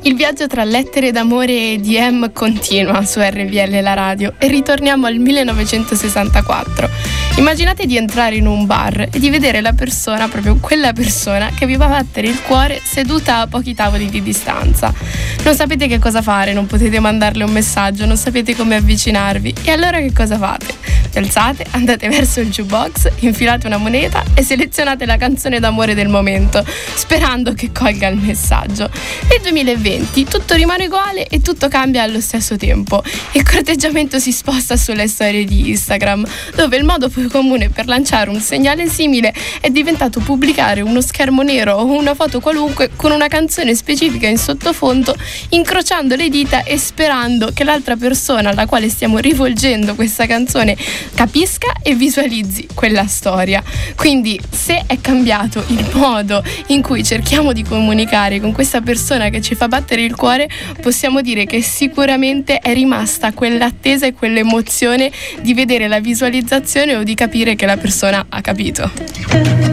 Il viaggio tra lettere d'amore e DM continua su RVL la radio e ritorniamo al 1964. Immaginate di entrare in un bar e di vedere la persona, proprio quella persona, che vi fa battere il cuore seduta a pochi tavoli di distanza. Non sapete che cosa fare, non potete mandarle un messaggio, non sapete come avvicinarvi. E allora che cosa fate? Vi alzate, andate verso il jukebox, infilate una moneta e selezionate la canzone d'amore del momento, sperando che colga il messaggio. Nel 2020 tutto rimane uguale e tutto cambia allo stesso tempo. Il corteggiamento si sposta sulle storie di Instagram, dove il modo più comune per lanciare un segnale simile è diventato pubblicare uno schermo nero o una foto qualunque con una canzone specifica in sottofondo, incrociando le dita e sperando che l'altra persona alla quale stiamo rivolgendo questa canzone capisca e visualizzi quella storia. Quindi, se è cambiato il modo in cui cerchiamo di comunicare con questa persona che ci fa battere il cuore, possiamo dire che sicuramente è rimasta quell'attesa e quell'emozione di vedere la visualizzazione o di capire che la persona ha capito.